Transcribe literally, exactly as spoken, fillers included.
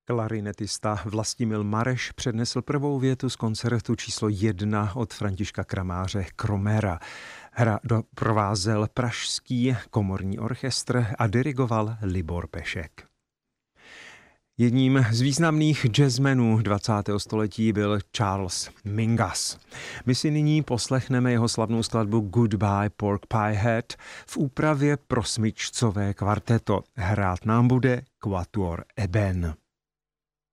Klarinetista Vlastimil Mareš přednesl prvou větu z koncertu číslo jedna od Františka Kramáře Kromera. Hra doprovázel Pražský komorní orchestr a dirigoval Libor Pešek. Jedním z významných jazzmenů dvacátého století byl Charles Mingus. My si nyní poslechneme jeho slavnou skladbu Goodbye Pork Pie Hat v úpravě pro smyčcové kvarteto. Hrát nám bude Quatuor Eben.